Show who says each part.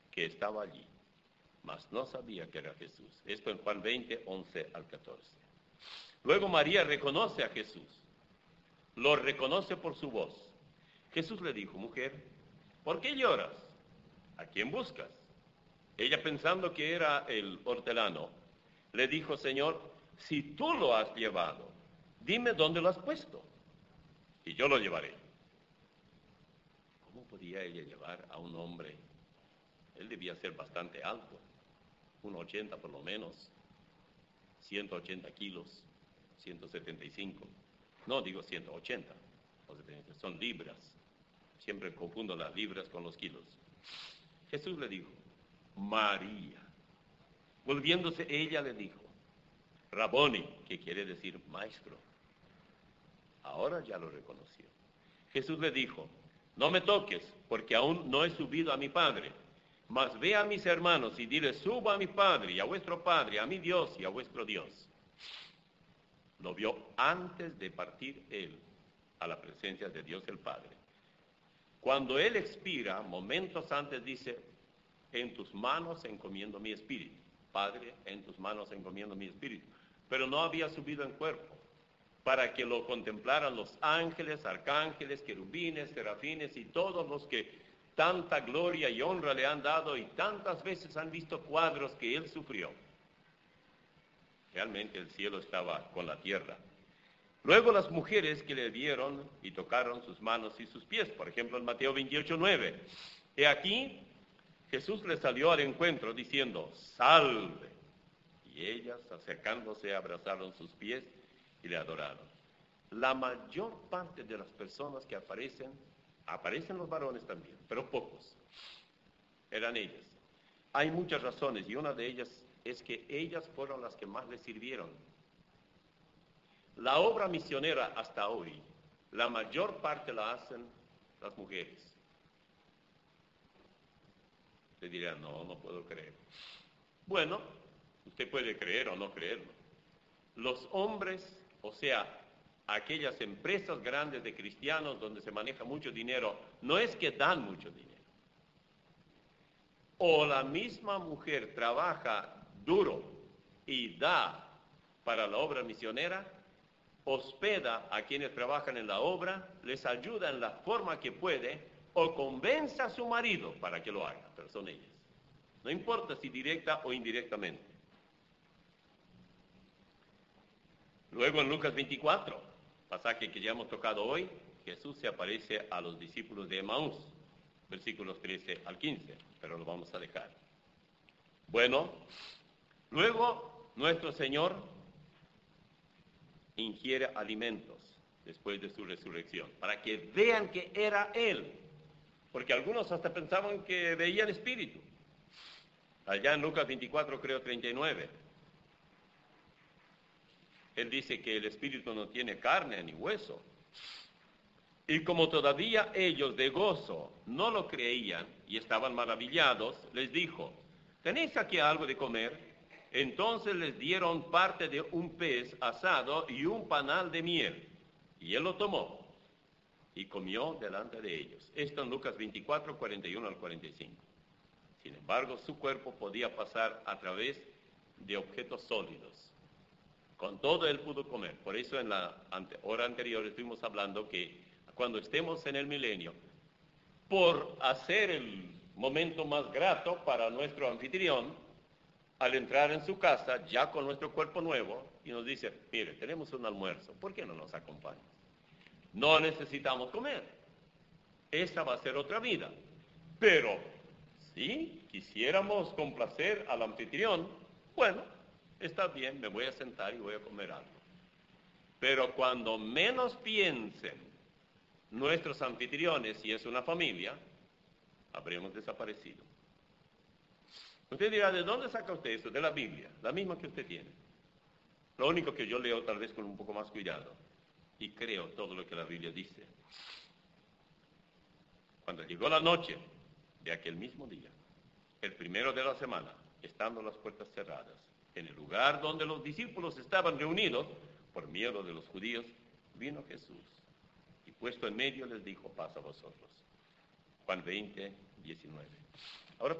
Speaker 1: que estaba allí, mas no sabía que era Jesús. Esto en Juan 20, 11 al 14. Luego María reconoce a Jesús, lo reconoce por su voz. Jesús le dijo: mujer, ¿por qué lloras? ¿A quién buscas? Ella, pensando que era el hortelano, le dijo: Señor, si tú lo has llevado, dime dónde lo has puesto, y yo lo llevaré. ¿Cómo podía ella llevar a un hombre? Él debía ser bastante alto, 1,80 por lo menos, 180 kilos, 175. No, digo 180, son libras. Siempre confundo las libras con los kilos. Jesús le dijo: María. Volviéndose ella le dijo: Raboni, que quiere decir maestro. Ahora ya lo reconoció. Jesús le dijo: no me toques, porque aún no he subido a mi Padre. Mas ve a mis hermanos y dile: subo a mi Padre y a vuestro Padre, a mi Dios y a vuestro Dios. Lo vio antes de partir él a la presencia de Dios el Padre. Cuando él expira, momentos antes dice: en tus manos encomiendo mi espíritu. Padre, en tus manos encomiendo mi espíritu. Pero no había subido en cuerpo, para que lo contemplaran los ángeles, arcángeles, querubines, serafines y todos los que tanta gloria y honra le han dado y tantas veces han visto cuadros que él sufrió. Realmente el cielo estaba con la tierra. Luego las mujeres que le vieron y tocaron sus manos y sus pies, por ejemplo en Mateo 28:9. He aquí, Jesús les salió al encuentro diciendo: salve. Y ellas, acercándose, abrazaron sus pies y le adoraron. La mayor parte de las personas que aparecen los varones también, pero pocos, eran ellas. Hay muchas razones y una de ellas es que ellas fueron las que más le sirvieron. La obra misionera hasta hoy, la mayor parte la hacen las mujeres. Usted dirá: no puedo creer. Bueno, usted puede creer o no creerlo. Los hombres, o sea, aquellas empresas grandes de cristianos donde se maneja mucho dinero, no es que dan mucho dinero. O la misma mujer trabaja duro y da para la obra misionera, hospeda a quienes trabajan en la obra, les ayuda en la forma que puede, o convence a su marido para que lo haga, pero son ellas. No importa si directa o indirectamente. Luego en Lucas 24, pasaje que ya hemos tocado hoy, Jesús se aparece a los discípulos de Emaús, versículos 13 al 15, pero lo vamos a dejar. Bueno, luego nuestro Señor ingiere alimentos después de su resurrección, para que vean que era Él, porque algunos hasta pensaban que veían espíritu. Allá en Lucas 24, creo 39, Él dice que el espíritu no tiene carne ni hueso. Y como todavía ellos de gozo no lo creían y estaban maravillados, les dijo: ¿tenéis aquí algo de comer? Entonces les dieron parte de un pez asado y un panal de miel. Y él lo tomó y comió delante de ellos. Esto en Lucas 24, 41 al 45. Sin embargo, su cuerpo podía pasar a través de objetos sólidos. Con todo él pudo comer. Por eso en la hora anterior estuvimos hablando que cuando estemos en el milenio, por hacer el momento más grato para nuestro anfitrión, al entrar en su casa, ya con nuestro cuerpo nuevo, y nos dice: mire, tenemos un almuerzo, ¿por qué no nos acompañas? No necesitamos comer. Esa va a ser otra vida. Pero si quisiéramos complacer al anfitrión, bueno, está bien, me voy a sentar y voy a comer algo. Pero cuando menos piensen nuestros anfitriones, si es una familia, habremos desaparecido. Usted dirá: ¿de dónde saca usted eso? De la Biblia, la misma que usted tiene. Lo único que yo leo tal vez con un poco más cuidado, y creo todo lo que la Biblia dice. Cuando llegó la noche de aquel mismo día, el primero de la semana, estando las puertas cerradas, en el lugar donde los discípulos estaban reunidos, por miedo de los judíos, vino Jesús, y puesto en medio les dijo: paz a vosotros. Juan 20, 19. Ahora